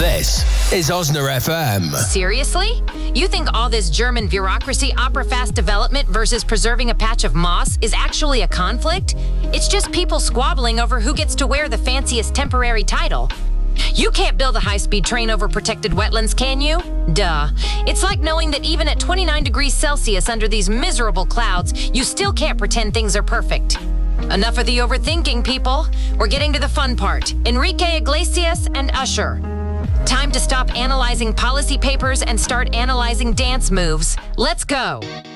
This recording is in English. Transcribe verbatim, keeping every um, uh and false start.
This is Osner F M. Seriously? You think all this German bureaucracy, opera-fast development versus preserving a patch of moss is actually a conflict? It's just people squabbling over who gets to wear the fanciest temporary title. You can't build a high-speed train over protected wetlands, can you? Duh. It's like knowing that even at twenty-nine degrees Celsius under these miserable clouds, you still can't pretend things are perfect. Enough of the overthinking, people. We're getting to the fun part. Enrique Iglesias and Usher. Time to stop analyzing policy papers and start analyzing dance moves. Let's go.